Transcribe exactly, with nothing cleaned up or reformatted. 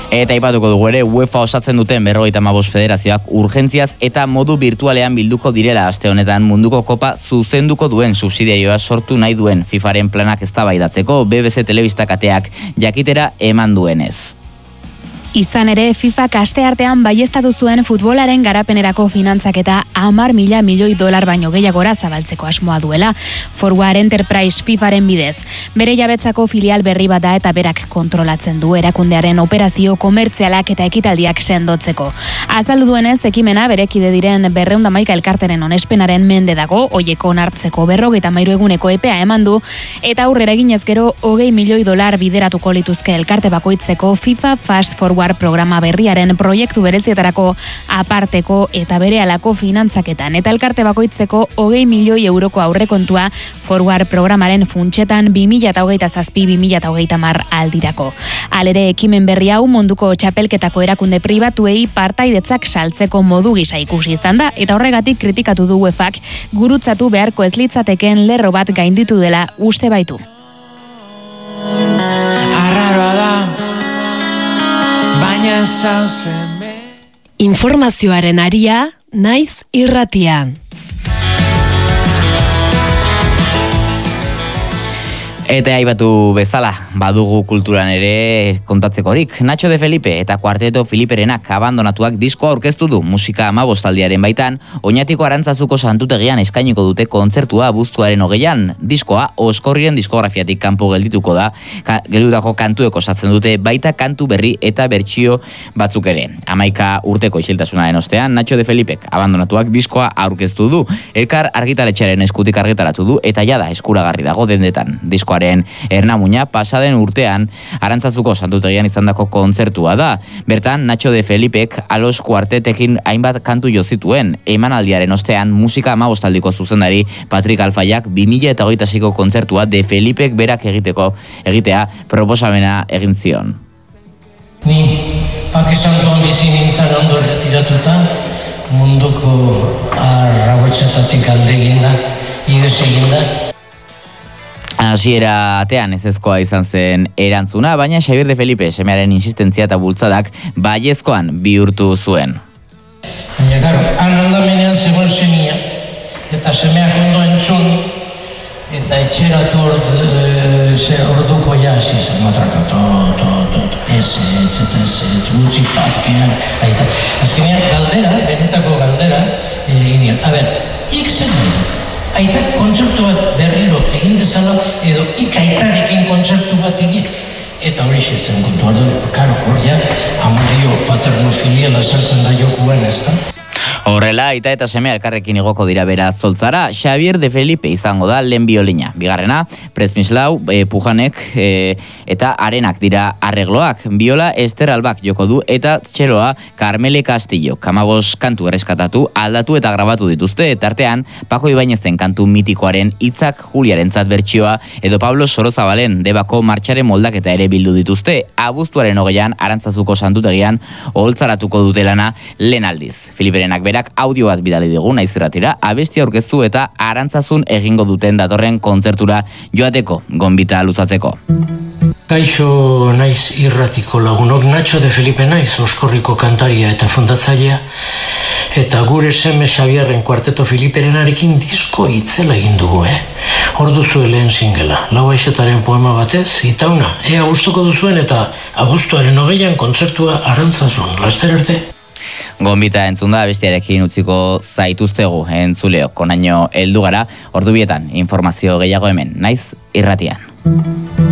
Eta aipatuko dugu ere, UEFA osatzen duten berrogeita hamabost federazioak urgentziaz eta modu virtualean bilduko direla aste honetan munduko kopa zuzenduko duen subsidiarioa sortu nahi duen FIFAren planak eztabaidatzeko B B C telebista kateak jakitera eman duenez. Izan ere, FIFak asteartean baieztatu zuen futbolaren garapenerako finantzaketa hamar mila milioi dolar baino gehiagora zabaltzeko asmoa duela, Forward Enterprise FIFaren bidez. Bere jabetzako filial berri bat da eta berak kontrolatzen du erakundearen operazio komertzialak eta ekitaldiak sendotzeko. Azaldu duenez, ekimena berekide diren berrehun eta hamaika elkarteren onespenaren mende dago, hoieko onartzeko berrogeita hamairu eguneko epea eman du, eta aurrera eginez gero hogei milioi dolar bideratuko lituzke elkarte bakoitzeko FIFA Fast Forward programa berriaren proiektu berezietarako aparteko eta berehalako finantzaketan, eta elkarte bakoitzeko hogei milioi euroko aurrekontua Forward programaren funtsetan bi mila hogeita zazpi bi mila hogeita hamar aldirako. Halere, ekimen berri hau munduko txapelketako erakunde pribatuei partaidetzak saltzeko modu gisa ikusi izan da, eta horregatik kritikatu du UEFak gurutzatu beharko ez litzateken lerro bat gainditu dela uste baitu. Arraroa da, baina informazioaren aria, naiz irratia. Eta aipatu bezala, badugu kulturan ere kontatzekorik. Nacho de Felipe eta Kuarteto Filiperenak abandonatuak diskoa aurkeztu du musika hamabostaldiaren baitan, Oñatiko Arantzazuko santutegian eskainiko dute kontzertua abuztuaren hogeian. Diskoa Oskorriren diskografiatik kanpo geldituko da, ka, geldutako kantuek osatzen dute baita kantu berri eta bertsio batzuk ere. Hamaika urteko isiltasunaren ostean, Nacho de Felipek abandonatuak diskoa aurkeztu du. Elkar argitaletxearen eskutik argitaratu du eta jada eskuragarri dago dendetan. Diskoa Ernamuina pasaden urtean Arantzazuko santutegian izandako kontzertua da. Bertan, Nacho de Felipek Alos Kuartetekin hainbat kantu jo zituen. Emanaldiaren ostean musika hamabostaldiko zuzendari Patrick Alfaiak bi mila hogeita seiko kontzertua de Felipek berak egiteko egitea proposamena egin zion. Ni Pakistangoan bizi nintzen ondo erretiratuta, munduko arrabotsetatik alde eginda, iges eginda. Hasiera atean ezezkoa izan zen erantzuna, baina Xabier de Felipe semearen insistentzia eta bultzadak baiezkoan bihurtu zuen. Baina, garo, han aldamenean zegoen semia, eta semeak ondo entzun, eta etxeratu orduko ja hasi zen, matraka, to, to, to, to, ez, ez, ez, ez, gutxi parkean, aita. Azkenean, galdera, benetako galdera, egin, a ber, ik zen dut. Aitak kontzertu bat berriro egin dezala, edo ikaitarekin kontzertu bat egin. Eta hori zen kontua da, karo, hor ja, amorio paternofiliala saltzen da jokuen, ez da? Horrela, aita eta seme elkarrekin igoko dira bera zoltzara, Xabier de Felipe izango da lehen biolina. Bigarrena, Presmislau, e, Pujanek e, eta Arenak dira arregloak. Biola Ester Albak joko du eta txeloa Carmele Castillo. Kamabos kantu erreskatatu, aldatu eta grabatu dituzte, eta artean Pako Ibainezen kantu mitikoaren hitzak Juliarentzat bertsioa edo Pablo Sorozabalen Debako martxaren moldaketa ere bildu dituzte. Abuztuaren hogeian Arantzazuko santutegian oholtzaratuko dute lana lehen aldiz. Filiperenak berak audio bat bidali digu naiz irratira, abestia aurkeztu eta Arantzazun egingo duten datorren kontzertura joateko, gonbita luzatzeko. Kaixo naiz irratiko lagunok, Nacho de Felipe naiz, Oskorriko kantaria eta fundatzailea, eta gure seme Xabierren Kuarteto Filiperenarekin disko itzela egin dugu, eh? Hor duzu lehen singela, lau aixetaren poema batez, itauna, ea gustuko duzuen eta abuztuaren hogeian kontzertua Arantzazun, laster arte. Gonbita entzun da, bestiarekin utziko zaituztegu entzuleok, konaino heldu gara, ordubietan informazio gehiago hemen, naiz irratian.